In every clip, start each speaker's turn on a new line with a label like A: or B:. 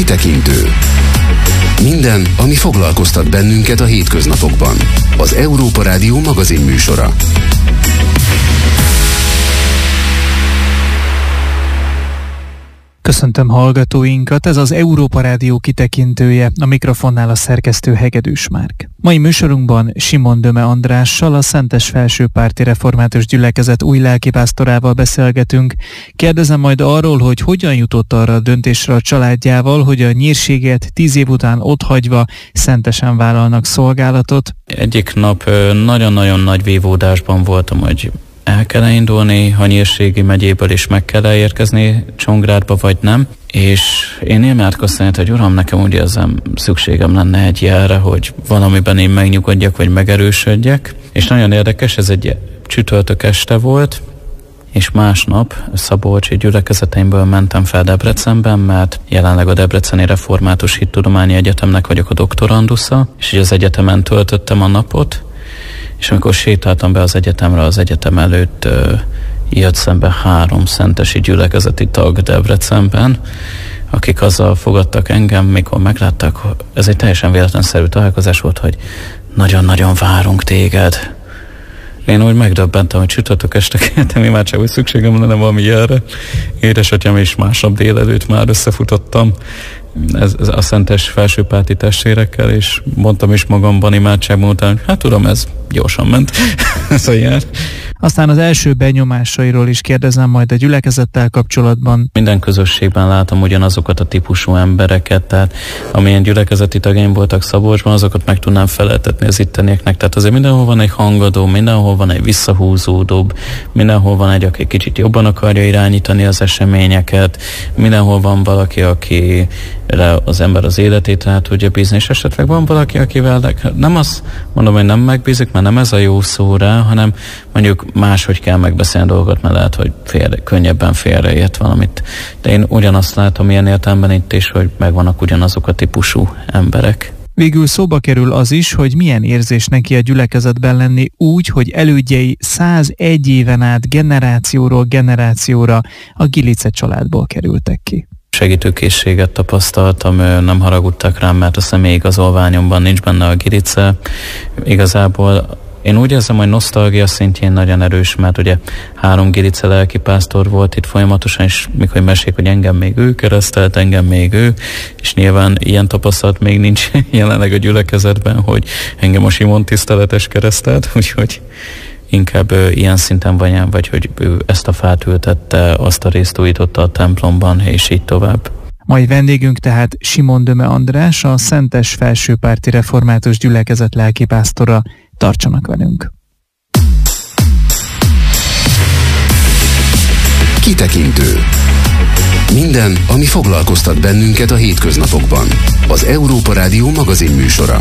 A: Kitekintő. Minden, ami foglalkoztat bennünket a hétköznapokban. Az Európa Rádió magazinműsora.
B: Köszöntöm hallgatóinkat, ez az Európa Rádió kitekintője, a mikrofonnál a szerkesztő Hegedűs Márk. Mai műsorunkban Simon Döme Andrással, a Szentes Felsőpárti Református Gyülekezet új lelkipásztorával beszélgetünk. Kérdezem majd arról, hogy hogyan jutott arra a döntésre a családjával, hogy a nyírséget 10 év után otthagyva szentesen vállalnak szolgálatot.
C: Egyik nap nagyon-nagyon nagy vívódásban voltam, hogy el kell indulni, ha Nyírségi megyéből is meg kell érkezni Csongrádba, vagy nem. És én imádkoztam, hogy Uram, nekem úgy érzem, szükségem lenne egy ilyenre, hogy valamiben én megnyugodjak, vagy megerősödjek. És nagyon érdekes, ez egy csütörtök este volt, és másnap szabolcsi gyülekezeteimből mentem fel Debrecenben, mert jelenleg a Debreceni Református Hittudományi Egyetemnek vagyok a doktorandusza, és így az egyetemen töltöttem a napot, és amikor sétáltam be az egyetemre, az egyetem előtt jött szembe 3 szentesi gyülekezeti tag Debrecenben, akik azzal fogadtak engem, mikor megláttak, ez egy teljesen véletlenszerű találkozás volt, hogy nagyon-nagyon várunk téged. Én úgy megdöbbentem, hogy csütörtök este kértem imádság, hogy szükségem lenne valami ilyenre. Édesatyám és másnap délelőtt már összefutottam ez a Szentes Felsőpárti testvérekkel, és mondtam is magamban imádságban után, hogy hát Uram, ez gyorsan ment. Ez a jár.
B: Aztán az első benyomásairól is kérdezem majd a gyülekezettel kapcsolatban.
C: Minden közösségben látom ugyanazokat a típusú embereket, tehát amilyen gyülekezeti tagjaim voltak Szabolcsban, azokat meg tudnám feleltetni az ittenieknek. Tehát azért mindenhol van egy hangadó, mindenhol van egy visszahúzódóbb, mindenhol van egy, aki kicsit jobban akarja irányítani az eseményeket, mindenhol van valaki, aki az ember az életét rá tudja bízni, és esetleg van valaki, akivel nem azt mondom, hogy nem megbízik, mert nem ez a jó szó rá, hanem mondjuk máshogy kell megbeszélni dolgokat, mert lehet, hogy könnyebben félreért valamit. De én ugyanazt látom ilyen értelemben itt is, hogy megvannak ugyanazok a típusú emberek.
B: Végül szóba kerül az is, hogy milyen érzés neki a gyülekezetben lenni úgy, hogy elődjei 101 éven át generációról generációra a Gilice családból kerültek ki.
C: Segítőkészséget tapasztaltam, nem haragudtak rám, mert a személyigazolványomban nincs benne a Gilice. Igazából én úgy érzem, hogy nosztalgia szintjén nagyon erős, mert ugye 3 Gilice lelkipásztor volt itt folyamatosan, és mikor mesék, hogy engem még ő keresztelt, engem még ő, és nyilván ilyen tapasztalat még nincs jelenleg a gyülekezetben, hogy engem a Simon tiszteletes keresztelt, úgyhogy inkább ilyen szinten vagy hogy ő ezt a fát ültette, azt a részt újította a templomban, és így tovább.
B: Mai vendégünk tehát Simon Döme András, a Szentes Felsőpárti Református Gyülekezet lelkipásztora. Tartsanak velünk!
A: Kitekintő. Minden, ami foglalkoztat bennünket a hétköznapokban. Az Európa Rádió magazinműsora.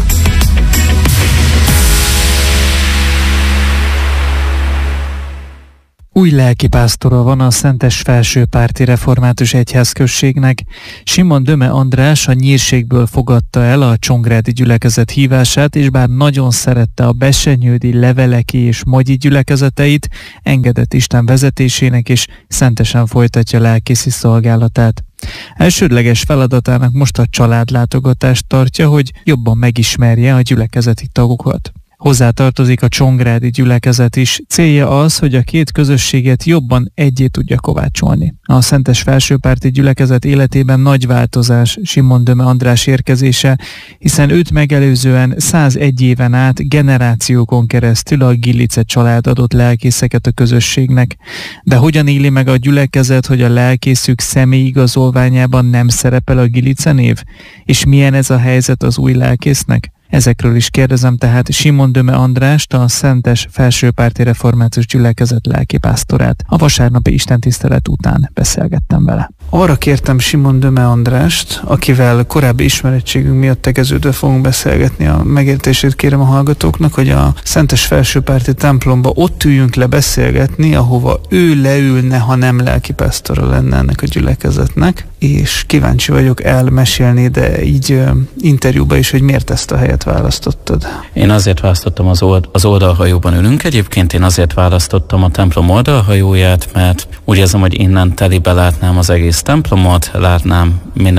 B: Új lelkipásztora van a Szentes Felsőpárti Református Egyházközségnek. Simon Döme András a Nyírségből fogadta el a csongrádi gyülekezet hívását, és bár nagyon szerette a besenyődi, leveleki és mogyi gyülekezeteit, engedett Isten vezetésének, és szentesen folytatja lelkészi szolgálatát. Elsődleges feladatának most a családlátogatást tartja, hogy jobban megismerje a gyülekezeti tagokat. Hozzátartozik a csongrádi gyülekezet is. Célja az, hogy a 2 közösséget jobban egyé tudja kovácsolni. A Szentes Felsőpárti Gyülekezet életében nagy változás Simon Döme András érkezése, hiszen őt megelőzően 101 éven át generációkon keresztül a Gilice család adott lelkészeket a közösségnek. De hogyan éli meg a gyülekezet, hogy a lelkészük személyigazolványában nem szerepel a Gilice név? És milyen ez a helyzet az új lelkésznek? Ezekről is kérdezem tehát Simon Döme Andrást, a Szentes Felsőpárti Református Gyülekezet lelkipásztorát. A vasárnapi istentisztelet után beszélgettem vele. Arra kértem Simon Döme Andrást, akivel korábbi ismerettségünk miatt tegeződve fogunk beszélgetni, a megértését kérem a hallgatóknak, hogy a Szentes Felsőpárti templomba ott üljünk le beszélgetni, ahova ő leülne, ha nem lelkipásztora lenne ennek a gyülekezetnek. és kíváncsi vagyok elmesélni, de így interjúban is, hogy miért ezt a helyet választottad.
C: Én azért választottam az oldalhajóban ülünk. Egyébként én azért választottam a templom oldalhajóját, mert úgy érzem, hogy innen telibe látnám az egész templomot, látnék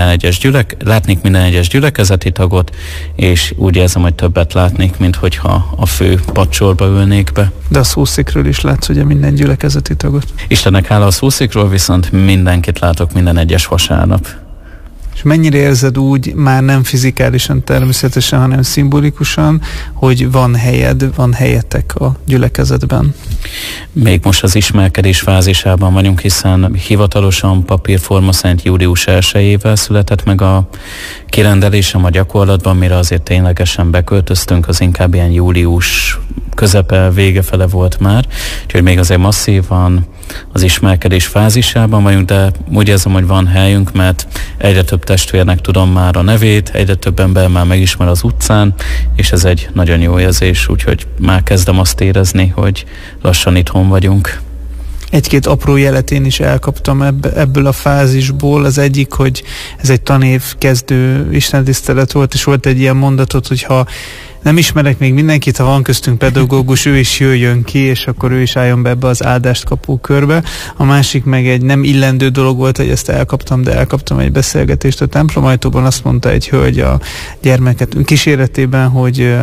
C: minden egyes gyülekezeti tagot, és úgy érzem, hogy többet látnék, mint hogyha a fő padsorba ülnék be.
B: De a szószékről is látsz ugye minden gyülekezeti tagot?
C: Istennek hála, a szószékről viszont mindenkit látok minden egyes vasárnap.
B: És mennyire érzed úgy, már nem fizikálisan természetesen, hanem szimbolikusan, hogy van helyetek a gyülekezetben?
C: Még most az ismerkedés fázisában vagyunk, hiszen hivatalosan papírforma szerint július 1-ével született meg a kirendelésem a gyakorlatban, mire azért ténylegesen beköltöztünk, az inkább ilyen július közepe, vége fele volt már, úgyhogy még azért masszívan az ismerkedés fázisában vagyunk, de úgy érzem, hogy van helyünk, mert egyre több testvérnek tudom már a nevét, egyre több ember már megismer az utcán, és ez egy nagyon jó érzés, úgyhogy már kezdem azt érezni, hogy lassan itthon vagyunk.
B: Egy-két apró jelet én is elkaptam ebből a fázisból. Az egyik, hogy ez egy tanév kezdő istentisztelet volt, és volt egy ilyen mondatot, hogy ha nem ismerek még mindenkit, ha van köztünk pedagógus, ő is jöjjön ki, és akkor ő is álljon be ebbe az áldást kapó körbe. A másik meg egy nem illendő dolog volt, hogy ezt elkaptam egy beszélgetést a templom ajtóban, azt mondta egy hölgy a gyermeket kíséretében, hogy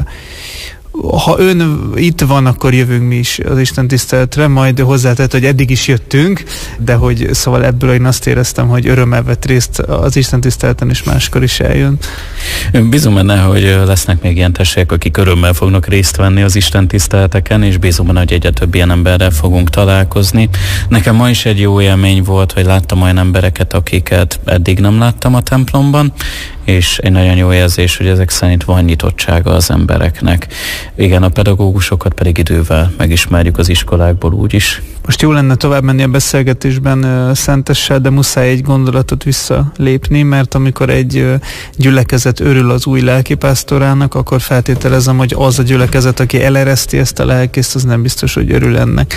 B: ha ön itt van, akkor jövünk mi is az istentiszteletre, majd hozzátett, hogy eddig is jöttünk, de hogy szóval ebből én azt éreztem, hogy örömmel vett részt az istentiszteleten, és máskor is eljön.
C: Bízom benne, hogy lesznek még ilyen testvérek, akik örömmel fognak részt venni az istentiszteleteken, és bízom benne, hogy egyre több ilyen emberrel fogunk találkozni. Nekem ma is egy jó élmény volt, hogy láttam olyan embereket, akiket eddig nem láttam a templomban, és egy nagyon jó érzés, hogy ezek szerint van nyitottsága az embereknek. Igen, a pedagógusokat pedig idővel megismerjük az iskolákból úgyis.
B: Most jó lenne tovább menni a beszélgetésben Szentessel, de muszáj egy gondolatot visszalépni, mert amikor egy gyülekezet örül az új lelkipásztorának, akkor feltételezem, hogy az a gyülekezet, aki elereszti ezt a lelkészt, az nem biztos, hogy örül ennek.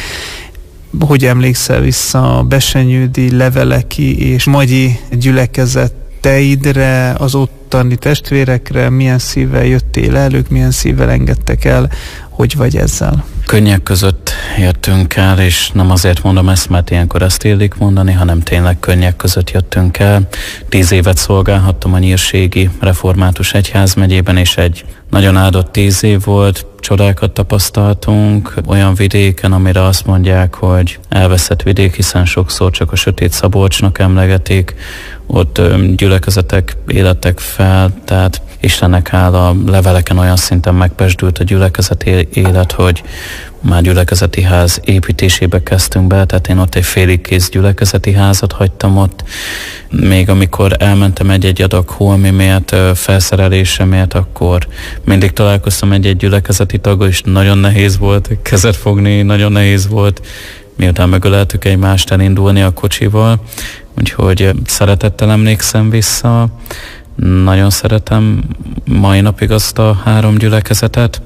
B: Hogy emlékszel vissza a besenyődi, leveleki és magyi gyülekezeteidre, az ottani testvérekre, milyen szívvel jöttél el, ők milyen szívvel engedtek el, hogy vagy ezzel?
C: Könnyek között jöttünk el, és nem azért mondom ezt, mert ilyenkor ezt illik mondani, hanem tényleg könnyek között jöttünk el. 10 évet szolgálhattam a Nyírségi Református Egyházmegyében, és egy nagyon áldott 10 év volt. Csodákat tapasztaltunk olyan vidéken, amire azt mondják, hogy elveszett vidék, hiszen sokszor csak a sötét Szabolcsnak emlegetik. Ott gyülekezetek élettek fel, tehát Istennek hála, leveleken olyan szinten megpesdült a gyülekezeti élet, hogy már gyülekezeti ház építésébe kezdtünk be, tehát én ott egy félig kész gyülekezeti házat hagytam ott. Még amikor elmentem egy adag holmi miatt, felszerelésre miatt, akkor mindig találkoztam egy gyülekezeti taggal, és nagyon nehéz volt kezet fogni, nagyon nehéz volt, miután megöleltük egymást, elindulni a kocsival. Úgyhogy szeretettel emlékszem vissza, nagyon szeretem mai napig azt a 3 gyülekezetet,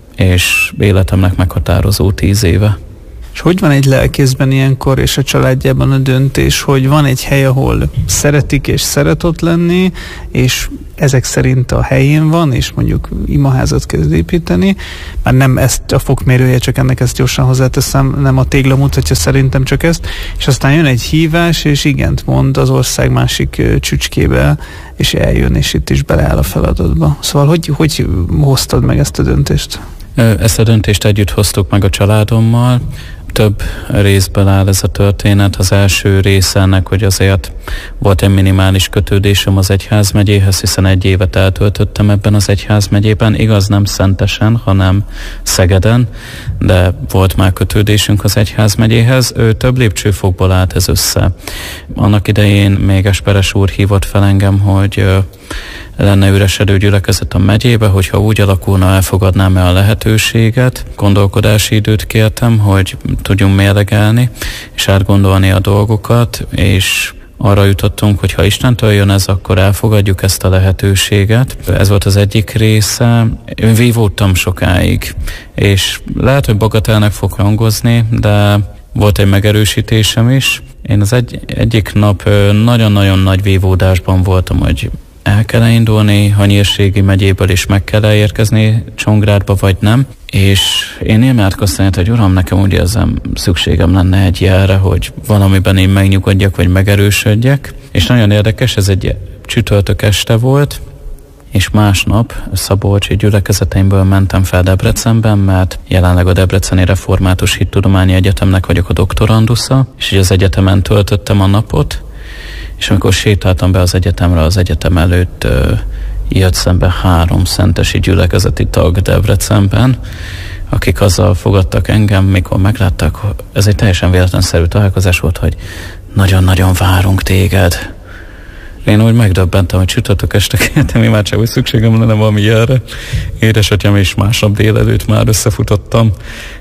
C: és életemnek meghatározó 10 éve.
B: És hogy van egy lelkészben ilyenkor, és a családjában a döntés, hogy van egy hely, ahol szeretik és szeret ott lenni, és ezek szerint a helyén van, és mondjuk imaházat kezd építeni, már nem ezt a fokmérője, csak ennek ezt gyorsan hozzáteszem, nem a tégla mutatja szerintem csak ezt, és aztán jön egy hívás, és igent mond az ország másik csücskébe, és eljön, és itt is beleáll a feladatba. Szóval hogy hoztad meg ezt a döntést?
C: Ezt a döntést együtt hoztuk meg a családommal. Több részből áll ez a történet. Az első része ennek, hogy azért volt egy minimális kötődésem az egyházmegyéhez, hiszen 1 évet eltöltöttem ebben az egyházmegyében. Igaz, nem Szentesen, hanem Szegeden, de volt már kötődésünk az egyházmegyéhez. Több lépcsőfokból állt ez össze. Annak idején még Esperes úr hívott fel engem, hogy lenne üresedő gyülekezet a megyébe, hogyha úgy alakulna, elfogadnám-e a lehetőséget. Gondolkodási időt kértem, hogy tudjunk mérlegelni, és átgondolni a dolgokat, és arra jutottunk, hogy ha Istentől jön ez, akkor elfogadjuk ezt a lehetőséget. Ez volt az egyik része. Én vívódtam sokáig, és lehet, hogy bagatelnek fog hangozni, de volt egy megerősítésem is. Én az egyik nap nagyon-nagyon nagy vívódásban voltam, hogy el kell indulni, ha Nyírségi megyéből is meg kell érkezni Csongrádba, vagy nem. És én imádkoztam, hogy uram, nekem úgy érzem, szükségem lenne egy ilyenre, hogy valamiben én megnyugodjak, vagy megerősödjek. És nagyon érdekes, ez egy csütörtök este volt, és másnap Szabolcsi gyülekezeteimből mentem fel Debrecenben, mert jelenleg a Debreceni Református Hittudományi Egyetemnek vagyok a doktorandusza, és így az egyetemen töltöttem a napot, és amikor sétáltam be az egyetemre, az egyetem előtt jött szembe 3 szentesi gyülekezeti tag Debrecenben, akik azzal fogadtak engem, mikor megláttak, ez egy teljesen véletlenszerű találkozás volt, hogy nagyon-nagyon várunk téged. Én úgy megdöbbentem, hogy csütörtök este kértem imádság, hogy szükségem lenne valami ilyenre. Édesatyám és másnap délelőtt már összefutottam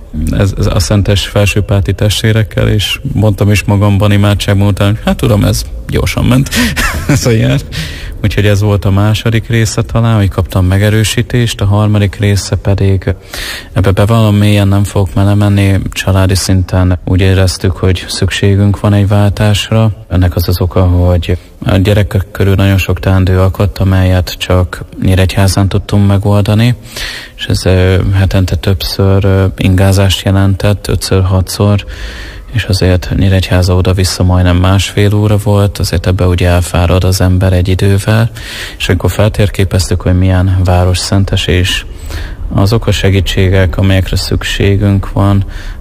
C: ez a szentes felsőpárti testvérekkel, és mondtam is magamban imádságban után, hogy hát tudom, ez gyorsan ment, ez a jár. Úgyhogy ez volt a második része talán, hogy kaptam megerősítést, a harmadik része pedig ebbe bevallom, mélyen nem fogok menni, családi szinten úgy éreztük, hogy szükségünk van egy váltásra. Ennek az az oka, hogy a gyerekek körül nagyon sok teendő akadt, amelyet csak Nyíregyházán tudtunk megoldani, és ez hetente többször ingázást jelentett, 5-6-szor, és azért Nyíregyháza oda-vissza majdnem 1,5 óra volt, azért ebbe ugye elfárad az ember egy idővel, és amikor feltérképeztük, hogy milyen város szentes, és azok a segítségek, amelyekre szükségünk van,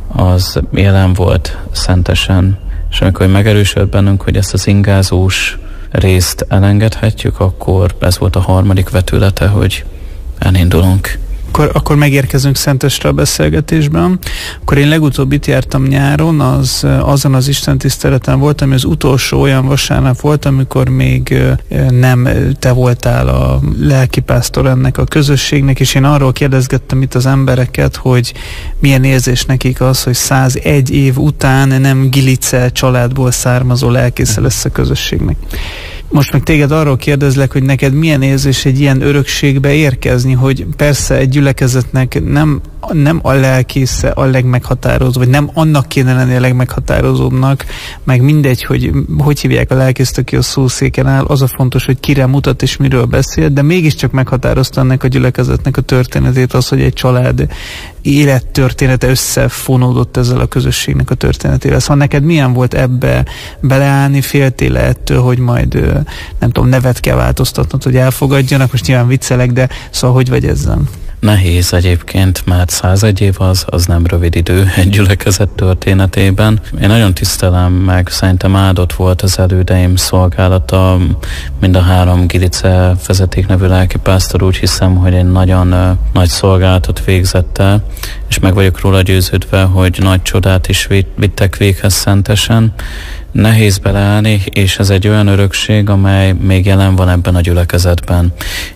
C: az jelen volt szentesen. És amikor megerősödött bennünk, hogy ezt az ingázós részt elengedhetjük, akkor ez volt a harmadik vetülete, hogy elindulunk.
D: Akkor megérkezünk Szentesre a beszélgetésben. Akkor én legutóbb itt jártam nyáron, azon az istentiszteleten voltam, ami az utolsó olyan vasárnap volt, amikor még nem te voltál a lelkipásztor ennek a közösségnek, és én arról kérdezgettem itt az embereket, hogy milyen érzés nekik az, hogy 101 év után nem Gilice családból származó lelkésze lesz a közösségnek. Most meg téged arról kérdezlek, hogy neked milyen érzés egy ilyen örökségbe érkezni, hogy persze egy gyülekezetnek nem a lelkésze a legmeghatározóbb, vagy nem annak kéne lenni a legmeghatározóbbnak, meg mindegy, hogy hívják a lelkészt, aki a szószéken áll, az a fontos, hogy kire mutat és miről beszél, de mégiscsak meghatározta ennek a gyülekezetnek a történetét az, hogy egy család élettörténete összefonódott ezzel a közösségnek a történetével. Szóval neked milyen volt ebbe beleállni, féltél ettől, hogy majd nem tudom, nevet kell változtatnod, hogy elfogadjanak, most nyilván viccelek, de szóval hogy vagy ezzel?
C: Nehéz egyébként, mert 101 év az nem rövid idő egy gyülekezet történetében. Én nagyon tisztelem meg, szerintem áldott volt az elődeim szolgálata, mind a 3 Gilice vezetéknevű lelkipásztor, úgy hiszem, hogy egy nagyon nagy szolgálatot végzett el, és meg vagyok róla győződve, hogy nagy csodát is vittek véghez szentesen. Nehéz beleállni, és ez egy olyan örökség, amely még jelen van ebben a gyülekezetben.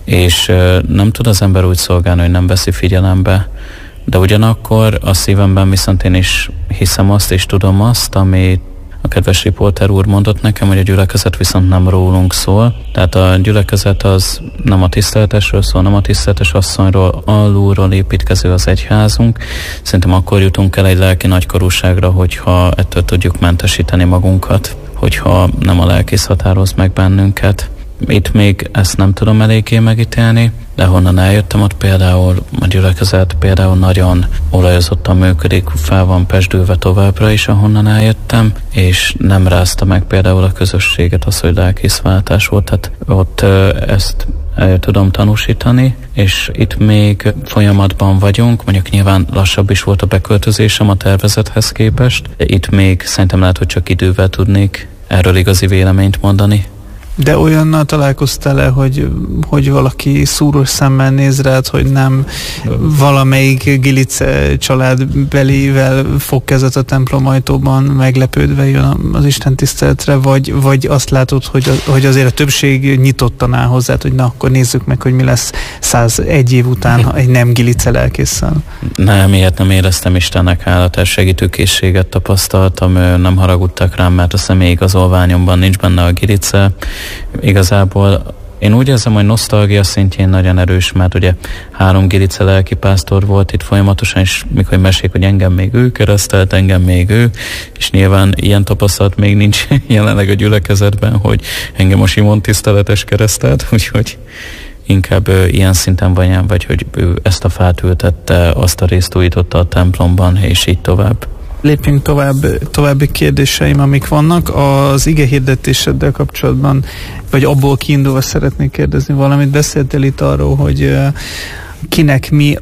C: És nem tud az ember úgy szolgálni, hogy nem veszi figyelembe. De ugyanakkor a szívemben viszont én is hiszem azt, és tudom azt, amit a kedves riporter úr mondott nekem, hogy a gyülekezet viszont nem rólunk szól. Tehát a gyülekezet az nem a tiszteletesről szól, nem a tiszteletes asszonyról, alulról építkező az egyházunk. Szerintem akkor jutunk el egy lelki nagykorúságra, hogyha ettől tudjuk mentesíteni magunkat, hogyha nem a lelkész határoz meg bennünket. Itt még ezt nem tudom eléggé megítélni, de honnan eljöttem, ott például a gyülekezet például nagyon olajozottan működik, fel van pezsdülve továbbra is, ahonnan eljöttem, és nem rázta meg például a közösséget az, hogy lelkészváltás volt. Tehát ott ezt tudom tanúsítani, és itt még folyamatban vagyunk, mondjuk nyilván lassabb is volt a beköltözésem a tervezethez képest, de itt még szerintem lehet, hogy csak idővel tudnék erről igazi véleményt mondani.
D: De olyannal találkoztál-e, hogy valaki szúros szemmel néz rád, hogy nem valamelyik Gilice családbelivel fog kezet a templom ajtóban, meglepődve jön az Isten tiszteletre, vagy azt látod, hogy azért a többség nyitottan áll hozzá, hogy na, akkor nézzük meg, hogy mi lesz 101 év után egy nem Gilice lelkésszel. Nem,
C: ilyet nem éreztem, Istennek hálatás segítőkészséget tapasztaltam, nem haragudtak rám, mert a személyigazolványomban nincs benne a Gilice. Igazából Én úgy érzem, hogy nosztalgia szintjén nagyon erős, mert ugye 3 Gilice lelkipásztor volt itt folyamatosan, és mikor mesék, hogy engem még ő keresztelt, engem még ő, és nyilván ilyen tapasztalat még nincs jelenleg a gyülekezetben, hogy engem a Simon tiszteletes keresztelt, úgyhogy inkább ilyen szinten vagy hogy ő ezt a fát ültette, azt a részt újította a templomban, és így tovább.
D: Lépjünk további kérdéseim, amik vannak. Az ige hirdetéseddel kapcsolatban, vagy abból kiindulva szeretnék kérdezni valamit. Beszéltél itt arról, hogy kinek mi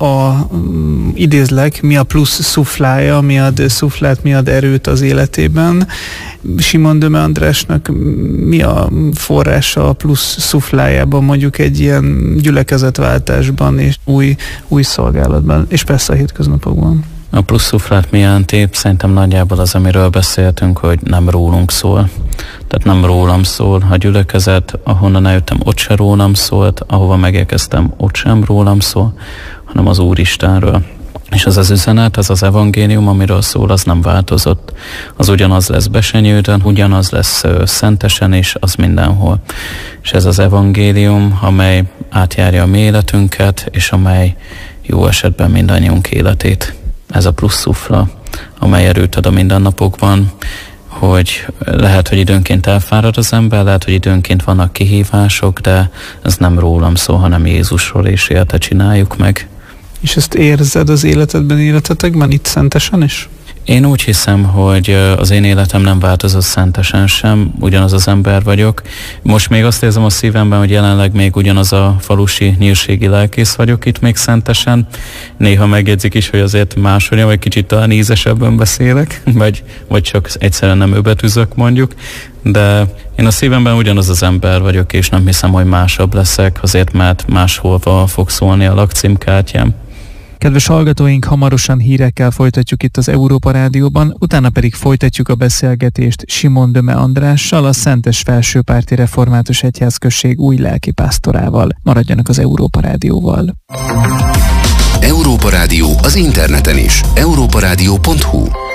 D: idézlek, mi a plusz szuflája, mi ad szuflát, mi ad erőt az életében. Simon Döme Andrásnak mi a forrása a plusz szuflájában, mondjuk egy ilyen gyülekezetváltásban és új szolgálatban, és persze a hétköznapokban?
C: A plusz szuflát mi jelenti? Szerintem nagyjából az, amiről beszéltünk, hogy nem rólunk szól. Tehát nem rólam szól. A gyülekezet, ahonnan eljöttem, ott se rólam szólt, ahova megérkeztem, ott sem rólam szól, hanem az Úristenről. És az az üzenet, az az evangélium, amiről szól, az nem változott. Az ugyanaz lesz Besenyőden, ugyanaz lesz Szentesen, és az mindenhol. És ez az evangélium, amely átjárja a mi életünket, és amely jó esetben mindannyiunk életét. Ez a plusz szufla, amely erőt ad a mindennapokban, hogy lehet, hogy időnként elfárad az ember, lehet, hogy időnként vannak kihívások, de ez nem rólam szól, hanem Jézusról, és érte csináljuk meg.
D: És ezt érzed az életetekben, itt Szentesen is?
C: Én úgy hiszem, hogy az én életem nem változott Szentesen sem, ugyanaz az ember vagyok. Most még azt érzem a szívemben, hogy jelenleg még ugyanaz a falusi nyírségi lelkész vagyok itt még Szentesen. Néha megjegyzik is, hogy azért máshogyan, vagy kicsit talán ízesebben beszélek, vagy csak egyszerűen nem öbetűzök mondjuk. De én a szívemben ugyanaz az ember vagyok, és nem hiszem, hogy másabb leszek, azért mert máshol fog szólni a lakcímkártyám.
B: Kedves hallgatóink, hamarosan hírekkel folytatjuk itt az Európa Rádióban, utána pedig folytatjuk a beszélgetést Simon Döme Andrással, a Szentes Felsőpárti Református Egyházközség új lelkipásztorával. Maradjanak az Európa Rádióval.
A: Európa Rádió az interneten is. europaradio.hu